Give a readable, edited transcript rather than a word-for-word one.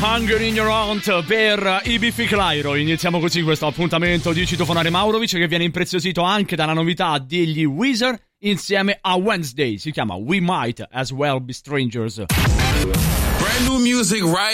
Hunger in Your Aunt per i Biffi Clyro. Iniziamo così questo appuntamento di Citofonare Maurovic, che viene impreziosito anche dalla novità degli Weezer insieme a Wednesday. Si chiama We Might As Well Be Strangers. Brand new music right